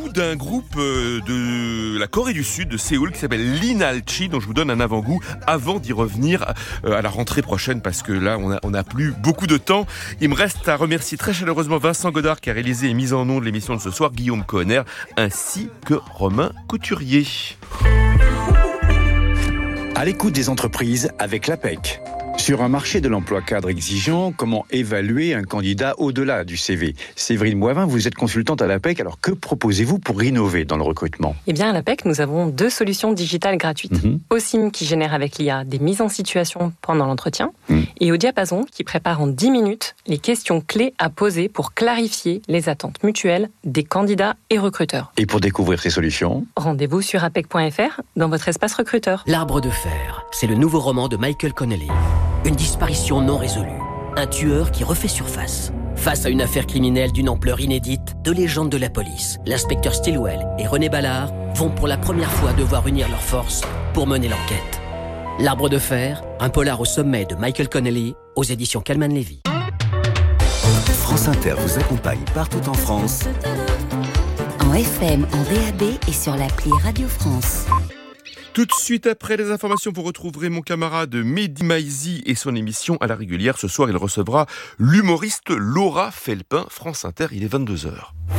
parle-nous d'un groupe de la Corée du Sud, de Séoul, qui s'appelle Linalchi, dont je vous donne un avant-goût avant d'y revenir à la rentrée prochaine, parce que là, on n'a plus beaucoup de temps. Il me reste à remercier très chaleureusement Vincent Godard, qui a réalisé et mis en ondes l'émission de ce soir, Guillaume Cohenner, ainsi que Romain Couturier. À l'écoute des entreprises avec l'APEC. Sur un marché de l'emploi cadre exigeant, comment évaluer un candidat au-delà du CV ? Séverine Boivin, vous êtes consultante à l'APEC, alors que proposez-vous pour innover dans le recrutement ? Eh bien, à l'APEC, nous avons 2 solutions digitales gratuites. OSIM qui génère avec l'IA des mises en situation pendant l'entretien et au Diapason qui prépare en 10 minutes les questions clés à poser pour clarifier les attentes mutuelles des candidats et recruteurs. Et pour découvrir ces solutions, rendez-vous sur apec.fr dans votre espace recruteur. L'Arbre de fer, c'est le nouveau roman de Michael Connelly. Une disparition non résolue. Un tueur qui refait surface. Face à une affaire criminelle d'une ampleur inédite, 2 légendes de la police, l'inspecteur Stilwell et René Ballard, vont pour la première fois devoir unir leurs forces pour mener l'enquête. L'Arbre de fer, un polar au sommet de Michael Connelly, aux éditions Calman Levy. France Inter vous accompagne partout en France. En FM, en DAB et sur l'appli Radio France. Tout de suite après les informations, vous retrouverez mon camarade Mehdi Maizi et son émission à la régulière. Ce soir, il recevra l'humoriste Laura Felpin. France Inter, il est 22h.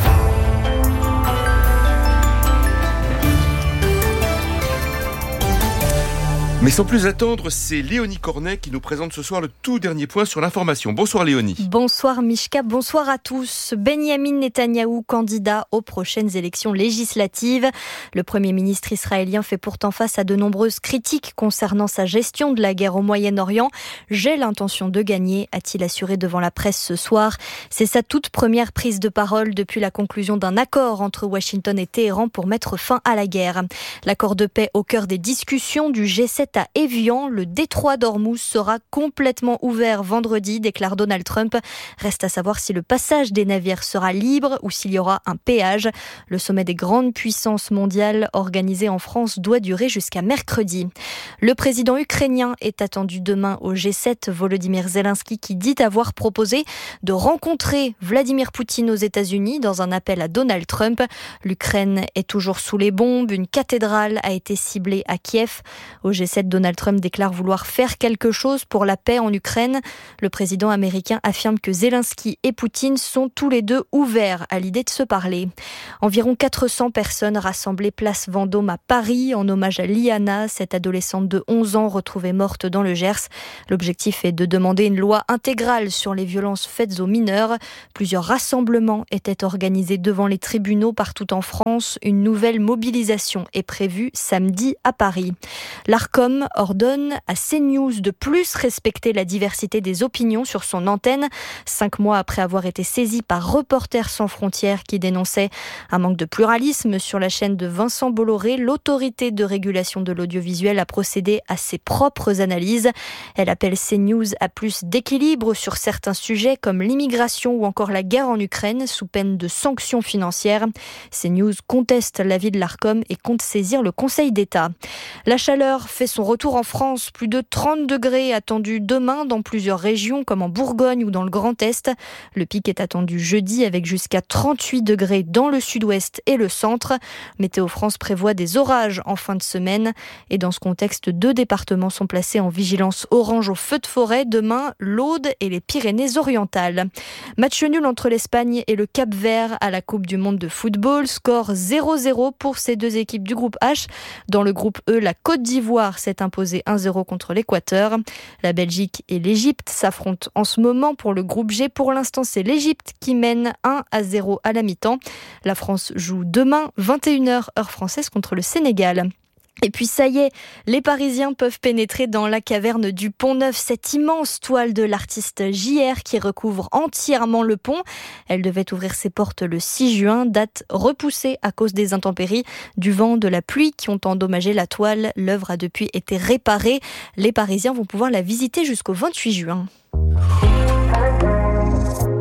Mais sans plus attendre, c'est Léonie Cornet qui nous présente ce soir le tout dernier point sur l'information. Bonsoir Léonie. Bonsoir Mishka, bonsoir à tous. Benyamin Netanyahou, candidat aux prochaines élections législatives. Le Premier ministre israélien fait pourtant face à de nombreuses critiques concernant sa gestion de la guerre au Moyen-Orient. J'ai l'intention de gagner, a-t-il assuré devant la presse ce soir. C'est sa toute première prise de parole depuis la conclusion d'un accord entre Washington et Téhéran pour mettre fin à la guerre. L'accord de paix au cœur des discussions du G7 à Évian, le détroit d'Ormuz sera complètement ouvert vendredi, déclare Donald Trump. Reste à savoir si le passage des navires sera libre ou s'il y aura un péage. Le sommet des grandes puissances mondiales organisé en France doit durer jusqu'à mercredi. Le président ukrainien est attendu demain au G7. Volodymyr Zelensky qui dit avoir proposé de rencontrer Vladimir Poutine aux États-Unis dans un appel à Donald Trump. L'Ukraine est toujours sous les bombes. Une cathédrale a été ciblée à Kiev. Au G7, Donald Trump déclare vouloir faire quelque chose pour la paix en Ukraine. Le président américain affirme que Zelensky et Poutine sont tous les deux ouverts à l'idée de se parler. Environ 400 personnes rassemblées place Vendôme à Paris en hommage à Liana, cette adolescente de 11 ans retrouvée morte dans le Gers. L'objectif est de demander une loi intégrale sur les violences faites aux mineurs. Plusieurs rassemblements étaient organisés devant les tribunaux partout en France. Une nouvelle mobilisation est prévue samedi à Paris. L'Arcom ordonne à CNews de plus respecter la diversité des opinions sur son antenne. 5 mois après avoir été saisi par Reporters sans frontières qui dénonçait un manque de pluralisme sur la chaîne de Vincent Bolloré, l'autorité de régulation de l'audiovisuel a procédé à ses propres analyses. Elle appelle CNews à plus d'équilibre sur certains sujets comme l'immigration ou encore la guerre en Ukraine sous peine de sanctions financières. CNews conteste l'avis de l'Arcom et compte saisir le Conseil d'État. La chaleur fait son retour en France. Plus de 30 degrés attendus demain dans plusieurs régions comme en Bourgogne ou dans le Grand Est. Le pic est attendu jeudi avec jusqu'à 38 degrés dans le sud-ouest et le centre. Météo France prévoit des orages en fin de semaine. Et dans ce contexte, 2 départements sont placés en vigilance orange au feu de forêt. Demain, l'Aude et les Pyrénées-Orientales. Match nul entre l'Espagne et le Cap-Vert à la Coupe du Monde de football. Score 0-0 pour ces 2 équipes du groupe H. Dans le groupe E, la Côte d'Ivoire s'est imposée 1-0 contre l'Équateur. La Belgique et l'Égypte s'affrontent en ce moment pour le groupe G. Pour l'instant, c'est l'Égypte qui mène 1-0 à la mi-temps. La France joue demain, 21h heure française, contre le Sénégal. Et puis ça y est, les Parisiens peuvent pénétrer dans la caverne du Pont-Neuf, cette immense toile de l'artiste JR qui recouvre entièrement le pont. Elle devait ouvrir ses portes le 6 juin, date repoussée à cause des intempéries, du vent, de la pluie qui ont endommagé la toile. L'œuvre a depuis été réparée. Les Parisiens vont pouvoir la visiter jusqu'au 28 juin.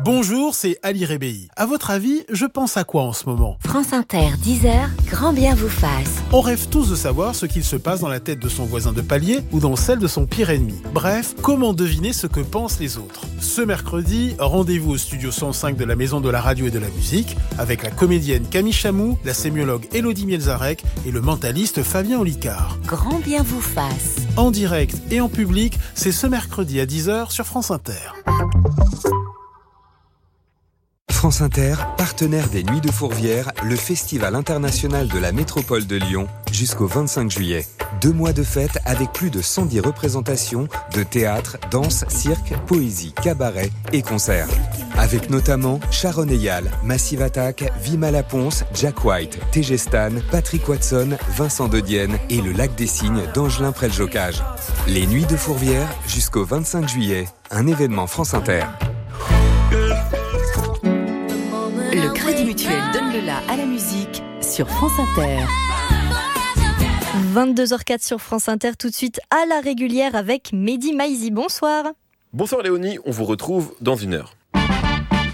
Bonjour, c'est Ali Rebéi. À votre avis, je pense à quoi en ce moment ? France Inter, 10h, grand bien vous fasse. On rêve tous de savoir ce qu'il se passe dans la tête de son voisin de palier ou dans celle de son pire ennemi. Bref, comment deviner ce que pensent les autres ? Ce mercredi, rendez-vous au studio 105 de la Maison de la Radio et de la Musique avec la comédienne Camille Chamou, la sémiologue Élodie Mielzarek et le mentaliste Fabien Olicard. Grand bien vous fasse. En direct et en public, c'est ce mercredi à 10h sur France Inter. France Inter, partenaire des Nuits de Fourvière, le festival international de la métropole de Lyon, jusqu'au 25 juillet. 2 mois de fête avec plus de 110 représentations de théâtre, danse, cirque, poésie, cabaret et concerts. Avec notamment Sharon Eyal, Massive Attack, Vima Laponce, Jack White, TG Stan, Patrick Watson, Vincent De Dienne et le Lac des Cygnes d'Angelin Près-le-Jocage. Les Nuits de Fourvière jusqu'au 25 juillet, un événement France Inter. Le Crédit Mutuel donne le la à la musique sur France Inter. 22h04 sur France Inter, tout de suite à la régulière avec Mehdi Maizi. Bonsoir. Bonsoir Léonie, on vous retrouve dans 1 heure.